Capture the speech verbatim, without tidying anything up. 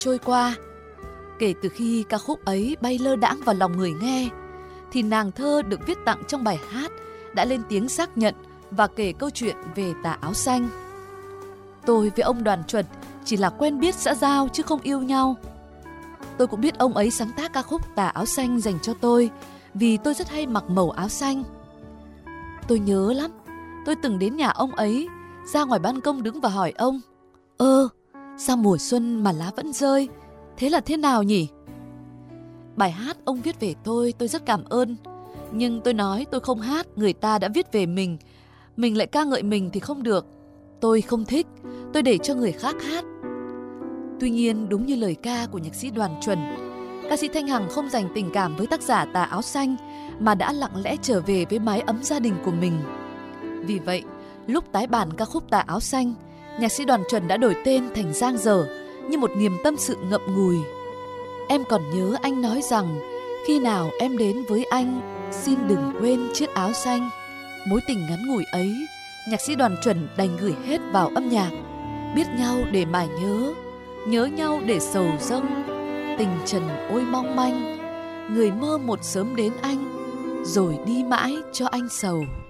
trôi qua. Kể từ khi ca khúc ấy bay lơ đãng vào lòng người nghe, thì nàng thơ được viết tặng trong bài hát đã lên tiếng xác nhận và kể câu chuyện về tà áo xanh. Tôi với ông Đoàn Chuẩn chỉ là quen biết xã giao chứ không yêu nhau. Tôi cũng biết ông ấy sáng tác ca khúc Tà áo xanh dành cho tôi vì tôi rất hay mặc màu áo xanh. Tôi nhớ lắm, tôi từng đến nhà ông ấy, ra ngoài ban công đứng và hỏi ông: Ơ, sao mùa xuân mà lá vẫn rơi, thế là thế nào nhỉ? Bài hát ông viết về tôi, tôi rất cảm ơn. Nhưng tôi nói tôi không hát, người ta đã viết về mình, mình lại ca ngợi mình thì không được. Tôi không thích, tôi để cho người khác hát. Tuy nhiên, đúng như lời ca của nhạc sĩ Đoàn Chuẩn, ca sĩ Thanh Hằng không dành tình cảm với tác giả Tà áo xanh mà đã lặng lẽ trở về với mái ấm gia đình của mình. Vì vậy, lúc tái bản ca khúc Tà áo xanh, nhạc sĩ Đoàn Chuẩn đã đổi tên thành Giang Dở như một niềm tâm sự ngậm ngùi. Em còn nhớ anh nói rằng khi nào em đến với anh, xin đừng quên chiếc áo xanh. Mối tình ngắn ngủi ấy, nhạc sĩ Đoàn Chuẩn đành gửi hết vào âm nhạc. Biết nhau để mà nhớ, nhớ nhau để sầu dâng. Tình trần ôi mong manh, người mơ một sớm đến anh, rồi đi mãi cho anh sầu.